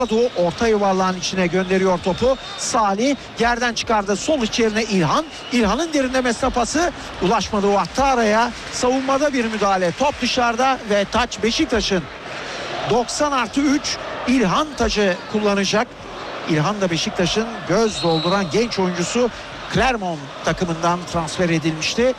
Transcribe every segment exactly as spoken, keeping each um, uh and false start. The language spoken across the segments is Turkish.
Orta yuvarlağın içine gönderiyor topu. Salih yerden çıkardı. Sol içerine İlhan. İlhan'ın derinlemesine pası. Ulaşmadı Ouattara'ya. Savunmada bir müdahale. Top dışarıda ve taç Beşiktaş'ın. doksan artı üç İlhan tacı kullanacak. İlhan da Beşiktaş'ın göz dolduran genç oyuncusu. Clermont takımından transfer edilmişti.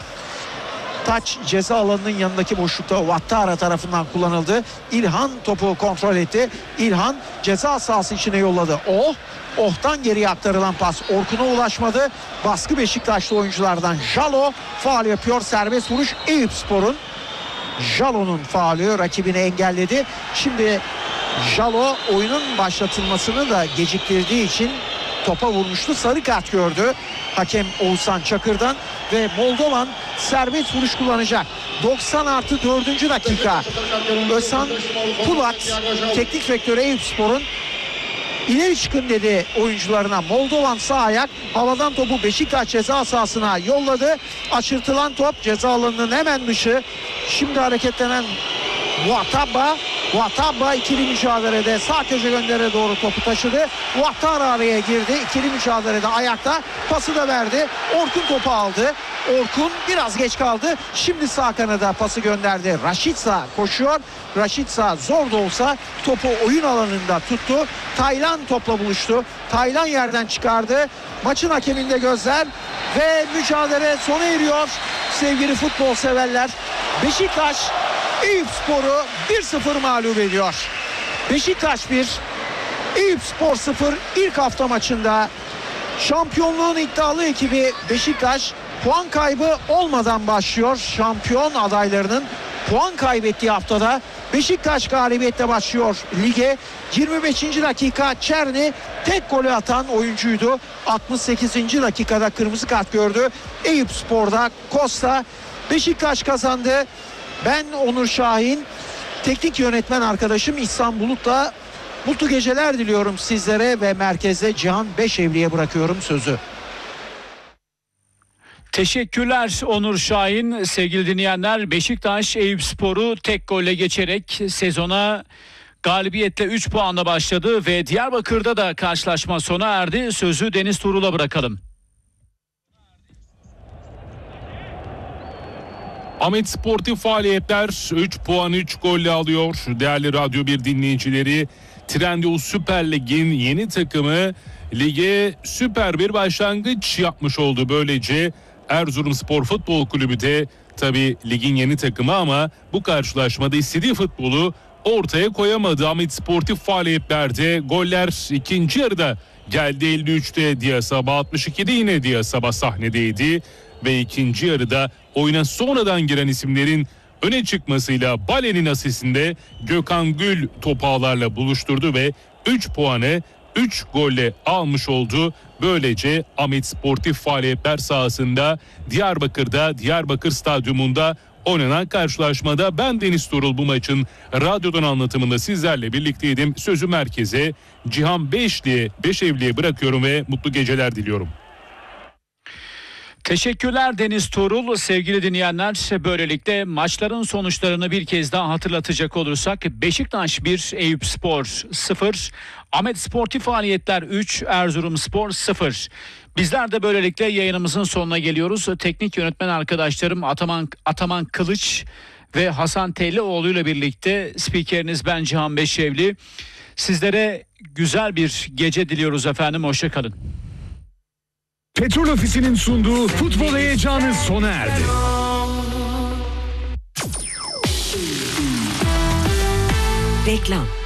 Taç ceza alanının yanındaki boşlukta Ouattara tarafından kullanıldı. İlhan topu kontrol etti. İlhan ceza sahası içine yolladı. Oh, Oh'tan geriye aktarılan pas Orkun'a ulaşmadı. Baskı Beşiktaşlı oyunculardan. Jalo faul yapıyor. Serbest vuruş Eyüpspor'un. Jalo'nun faulü rakibini engelledi. Şimdi Jalo oyunun başlatılmasını da geciktirdiği için topa vurmuştu. Sarı kart gördü hakem Oğuzhan Çakır'dan ve Moldovan serbest vuruş kullanacak. doksan artı dördüncü dakika. Özhan Pulat teknik direktörü Eyüpspor'un ileri çıkın dedi oyuncularına. Moldovan sağ ayak havadan topu Beşiktaş ceza sahasına yolladı. Açırtılan top ceza alanının hemen dışı. Şimdi hareketlenen Ouattara, Ouattara ikili mücadelede sağ köşe göndere doğru topu taşıdı. Ouattara araya girdi. İkili mücadelede ayakta pası da verdi. Orkun topu aldı. Orkun biraz geç kaldı. Şimdi sağ kanada pası gönderdi. Rashica koşuyor. Rashica zor da olsa topu oyun alanında tuttu. Taylan topla buluştu. Taylan yerden çıkardı. Maçın hakeminde gözler ve mücadele sona eriyor. Sevgili futbol severler, Beşiktaş Eyüpspor'u bir sıfır mağlup ediyor. Beşiktaş bir, Eyüpspor sıfır. İlk hafta maçında şampiyonluğun iddialı ekibi Beşiktaş puan kaybı olmadan başlıyor. Şampiyon adaylarının puan kaybettiği haftada Beşiktaş galibiyetle başlıyor lige. yirmi beşinci dakika Çerni tek golü atan oyuncuydu. altmış sekizinci dakikada kırmızı kart gördü. Eyüpspor'da Costa. Beşiktaş kazandı. Ben Onur Şahin, teknik yönetmen arkadaşım İhsan Bulut'la mutlu geceler diliyorum sizlere ve merkezde Cihan Beşevli'ye bırakıyorum sözü. Teşekkürler Onur Şahin. Sevgili dinleyenler, Beşiktaş Eyüpspor'u tek golle geçerek sezona galibiyetle üç puanla başladı ve Diyarbakır'da da karşılaşma sona erdi. Sözü Deniz Tuğrul'a bırakalım. Ahmet Sportif faaliyetler üç puan üç golle alıyor. Değerli Radyo bir dinleyicileri, Trendyol Süper Lig'in yeni takımı lige süper bir başlangıç yapmış oldu. Böylece Erzurumspor Futbol Kulübü de tabii ligin yeni takımı ama bu karşılaşmada istediği futbolu ortaya koyamadı. Ahmet Sportif faaliyetlerde goller ikinci yarıda geldi. elli üçte Diyasaba, altmış ikide yine Diyasaba sahnedeydi. Ve ikinci yarıda oyuna sonradan giren isimlerin öne çıkmasıyla Bale'nin asistinde Gökhan Gül topu ağlarla buluşturdu ve üç puanı üç golle almış oldu. Böylece Ahmet Sportif faaliyetler sahasında Diyarbakır'da, Diyarbakır Stadyumunda oynanan karşılaşmada ben Deniz Tuğrul bu maçın radyodan anlatımında sizlerle birlikteydim. Sözü merkeze Cihan Beşli'ye, Beşevli'ye bırakıyorum ve mutlu geceler diliyorum. Teşekkürler Deniz Tuğrul. Sevgili dinleyenler, böylelikle maçların sonuçlarını bir kez daha hatırlatacak olursak Beşiktaş bir, Eyüpspor sıfır, Ahmet Sportif faaliyetler üç, Erzurumspor sıfır. Bizler de böylelikle yayınımızın sonuna geliyoruz. Teknik yönetmen arkadaşlarım Ataman, Ataman Kılıç ve Hasan Tellioğlu ile birlikte spikeriniz ben Cihan Beşevli. Sizlere güzel bir gece diliyoruz efendim. Hoşça kalın. Petrol Ofisi'nin sunduğu futbol heyecanı sona erdi. Reklam.